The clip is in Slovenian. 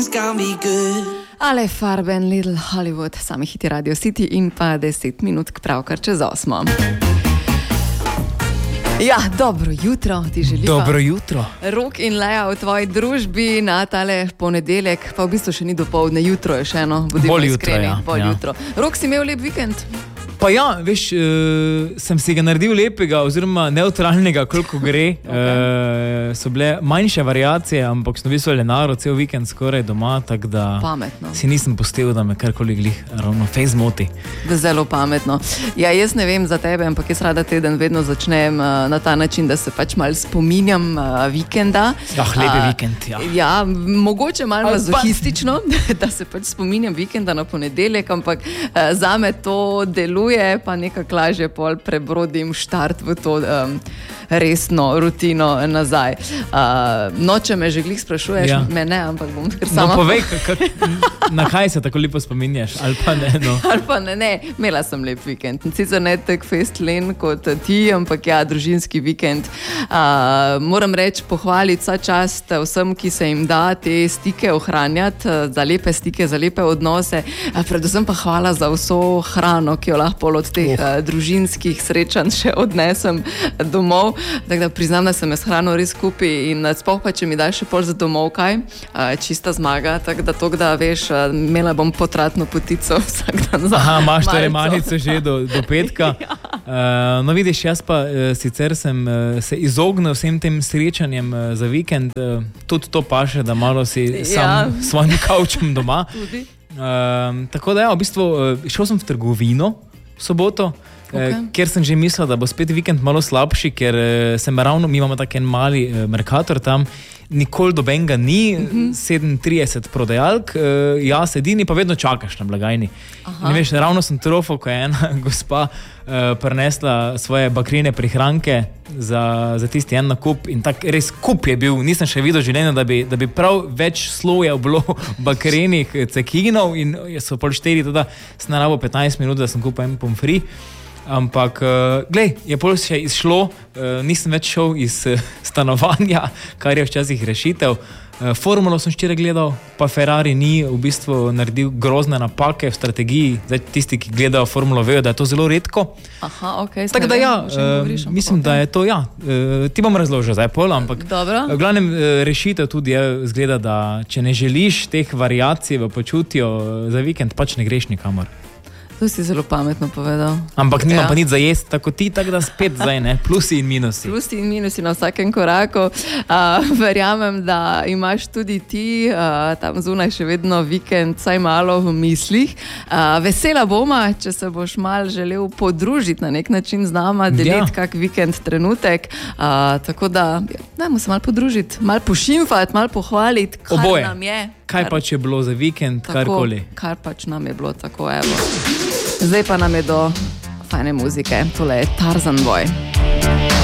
everything's gonna be good. Ale Farben, Little Hollywood, sami hiti Radio City in pa 10 minut pravkar čez 8. Ja, dobro jutro ti želim. Dobro jutro. Rok in Lea v tvoji družbi na tale ponedeljek, pa v bistvu še ni dopoldne, jutro je še eno, bodimo iskreni. Bolj jutro. Rok, si imel lep vikend? Pa ja, veš, sem si ga naredil lepega oziroma neutralnega, koliko gre. Okay. So bile manjše variacije, ampak sem bil Lenaro cel vikend skoraj doma, tako da pametno. Si nisem pustil, da me karkoli glih ravno fejs moti. Zelo pametno. Ja, jaz ne vem za tebe, ampak jaz rada teden vedno začnem na ta način, da se pač malo spominjam vikenda. Lepi vikend, ja. Ja, mogoče malo mazohistično, da se pač spominjam vikenda na ponedeljek, ampak zame to deluje, pa nekako lažje pol prebrodim štart v to resno rutino nazaj. No, če me že glih sprašuješ, ja. Me ne, ampak bom kar sama... No, povej, na kaj se tako lepo spominjaš, ali pa ne, no? Ali pa ne, imela sem lep vikend. Sicer ne tak fest len kot ti, ampak ja, družinski vikend. Moram reči, pohvaliti vsa čast vsem, ki se jim da te stike ohranjati, za lepe stike, za lepe odnose. Predvsem pa hvala za vso hrano, ki jo lahko pol od teh družinskih srečanj še odnesem domov. Tako da priznam, da sem s hrano res skupaj in sploh pa, če mi daš še pol za domov kaj, čista zmaga, tako da veš, imela bom potratno potico vsak dan za Aha, imaš torej manico že do petka. No vidiš, jaz pa sicer sem se izognil vsem tem srečanjem za vikend, tudi to paše, da malo si sam s svojim kavčem doma. Tako da ja, v bistvu šel sem v trgovino v soboto, ker sem že mislil, da bo spet vikend malo slabši, ker mi imamo tak en mali Mercator tam, nikoli dobenga ni, 37 prodajalk, jaz edini pa vedno čakaš na blagajni. Ne veš, ravno sem trofal, ko je ena gospa prinesla svoje bakrine prihranke za tisti en nakup in tak res kup je bil, nisem še videl življenja, da bi prav več slojev bilo bakrenih cekinov in so pol 4, teda sem narabo 15 minut, da sem kupil en pomfri. Ampak, glej, je pol še izšlo, nisem več šel iz stanovanja, kar je včasih rešitev. Formulo sem včeraj gledal, pa Ferrari ni v bistvu naredil grozne napake v strategiji. Zdaj, tisti, ki gledajo Formulo, vejo, da je to zelo redko. Aha, ok. Tako da ja, mislim, da je to, ja. Ti bom razložil zdaj pol, ampak v glavnem rešitev tudi je, zgleda, da če ne želiš teh variacij v počutju za vikend, pač ne greš nikamor. To si zelo pametno povedal. Ampak nimam pa nič za jesti, tako ti, tako da spet zdaj, ne? Plusi in minusi. Plusi in minusi na vsakem koraku. Verjamem, da imaš tudi ti tam zunaj še vedno vikend, saj malo v mislih. Vesela boma, če se boš mal želel podružiti na nek način z nama, deliti kak vikend trenutek. Tako da, dajmo se mal podružiti, mal pošimfati, mal pohvaliti, kar nam je. Kaj pač je bilo za vikend, karkoli? Kar pač nam je bilo, tako evo. Zdaj pa nam je do fajne muzike. Tole je Tarzan Boy.